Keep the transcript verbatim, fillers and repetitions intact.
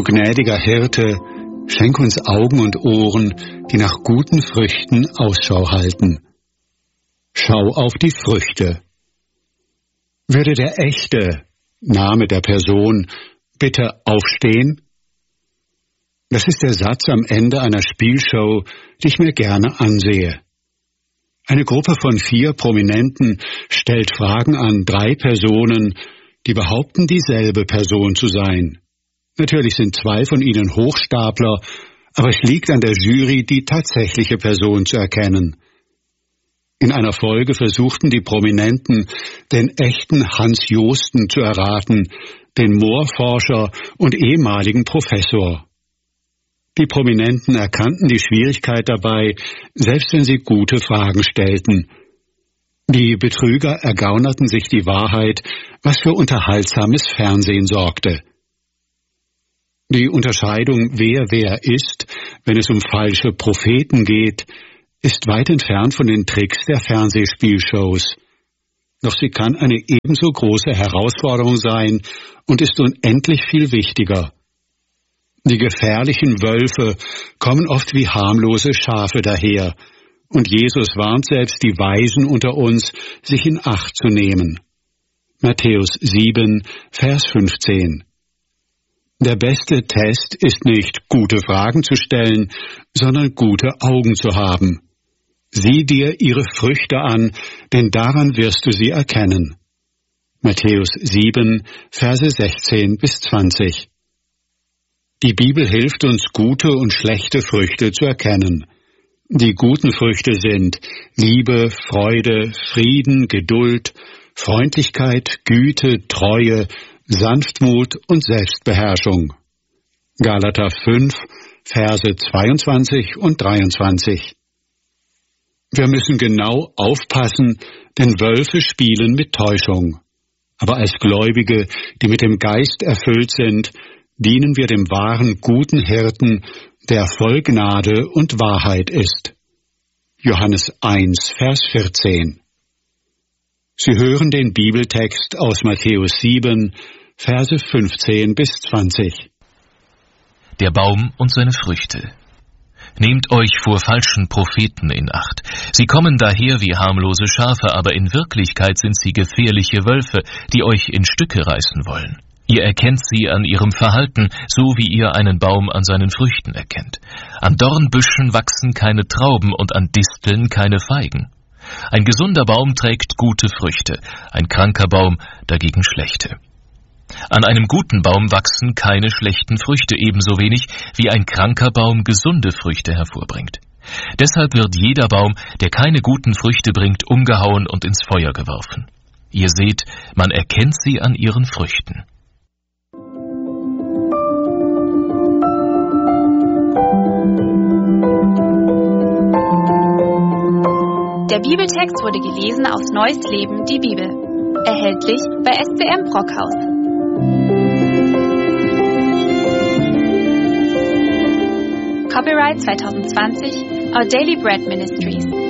Du gnädiger Hirte, schenk uns Augen und Ohren, die nach guten Früchten Ausschau halten. Schau auf die Früchte. Würde der echte Name der Person bitte aufstehen? Das ist der Satz am Ende einer Spielshow, die ich mir gerne ansehe. Eine Gruppe von vier Prominenten stellt Fragen an drei Personen, die behaupten, dieselbe Person zu sein. Natürlich sind zwei von ihnen Hochstapler, aber es liegt an der Jury, die tatsächliche Person zu erkennen. In einer Folge versuchten die Prominenten, den echten Hans Josten zu erraten, den Moorforscher und ehemaligen Professor. Die Prominenten erkannten die Schwierigkeit dabei, selbst wenn sie gute Fragen stellten. Die Betrüger ergaunerten sich die Wahrheit, was für unterhaltsames Fernsehen sorgte. Die Unterscheidung, wer wer ist, wenn es um falsche Propheten geht, ist weit entfernt von den Tricks der Fernsehspielshows. Doch sie kann eine ebenso große Herausforderung sein und ist unendlich viel wichtiger. Die gefährlichen Wölfe kommen oft wie harmlose Schafe daher, und Jesus warnt selbst die Weisen unter uns, sich in Acht zu nehmen. Matthäus sieben, Vers fünfzehn. Der beste Test ist nicht, gute Fragen zu stellen, sondern gute Augen zu haben. Sieh dir ihre Früchte an, denn daran wirst du sie erkennen. Matthäus sieben, Verse sechzehn bis zwanzig. Die Bibel hilft uns, gute und schlechte Früchte zu erkennen. Die guten Früchte sind Liebe, Freude, Frieden, Geduld, Freundlichkeit, Güte, Treue, Sanftmut und Selbstbeherrschung. Galater fünf, Verse zweiundzwanzig und dreiundzwanzig. Wir müssen genau aufpassen, denn Wölfe spielen mit Täuschung. Aber als Gläubige, die mit dem Geist erfüllt sind, dienen wir dem wahren, guten Hirten, der voll Gnade und Wahrheit ist. Johannes eins, Vers vierzehn. Sie hören den Bibeltext aus Matthäus sieben, Verse fünfzehn bis zwanzig. Der Baum und seine Früchte. Nehmt euch vor falschen Propheten in Acht. Sie kommen daher wie harmlose Schafe, aber in Wirklichkeit sind sie gefährliche Wölfe, die euch in Stücke reißen wollen. Ihr erkennt sie an ihrem Verhalten, so wie ihr einen Baum an seinen Früchten erkennt. An Dornbüschen wachsen keine Trauben und an Disteln keine Feigen. Ein gesunder Baum trägt gute Früchte, ein kranker Baum dagegen schlechte. An einem guten Baum wachsen keine schlechten Früchte, ebenso wenig wie ein kranker Baum gesunde Früchte hervorbringt. Deshalb wird jeder Baum, der keine guten Früchte bringt, umgehauen und ins Feuer geworfen. Ihr seht, man erkennt sie an ihren Früchten. Der Bibeltext wurde gelesen aus Neues Leben, die Bibel. Erhältlich bei S C M Brockhaus. Copyright zwanzig zwanzig, Our Daily Bread Ministries.